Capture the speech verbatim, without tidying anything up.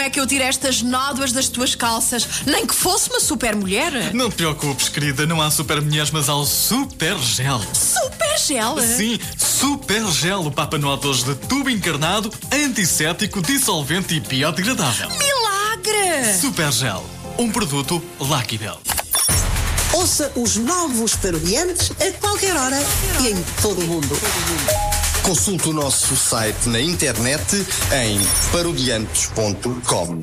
É que eu tiro estas nódoas das tuas calças, nem que fosse uma super mulher. Não te preocupes, querida, não há super mulheres, mas há o Super Gel. Super gel? Sim, Super Gel, o Papa Noel dois de tubo encarnado, antisséptico, dissolvente e biodegradável. Milagre! Super Gel, um produto Lucky Bell. Ouça os novos Parodiantes a qualquer hora e em todo o mundo. Consulte o nosso site na internet em parodiantes ponto com.